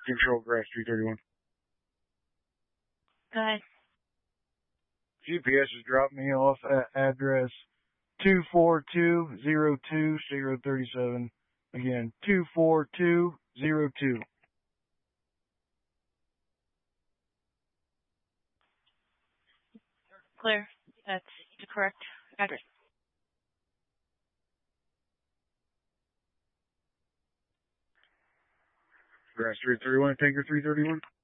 Control, Grass 331. Go ahead. GPS has dropped me off at address 24202 037. Again, 24202. Clear. That's the correct address. Grass 331, Tanker 331.